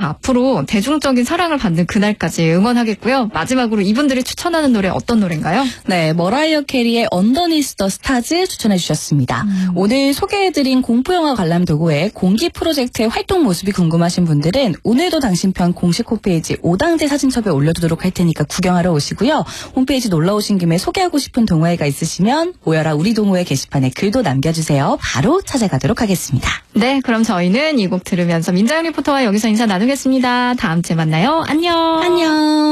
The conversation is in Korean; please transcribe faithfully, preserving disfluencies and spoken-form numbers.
앞으로 대중적인 사랑을 받는 그날까지 응원하겠고요. 마지막으로 이분들이 추천하는 노래 어떤 노래인가요? 네, 머라이어 캐리의 언더니스 더 스타즈 추천해 주셨습니다. 음. 오늘 소개해드린 공포영화 관람 도구의 공기 프로젝트의 활동 모습이 궁금하신 분들은 오늘도 당신 편 공식 홈페이지 오당제 사진첩에 올려두도록 할 테니까 구경하러 오시고요. 홈페이지 놀러 오신 김에 소개하고 싶은 동호회가 있으시면 모여라 우리 동호회 게시판에 글도 남겨주세요. 바로 찾아가도록 하겠습니다. 네, 그럼 저희는 이 곡 들으면서 민자영 리포터와 여기서 인사 나누겠습니다. 다음 주에 만나요. 안녕. 안녕.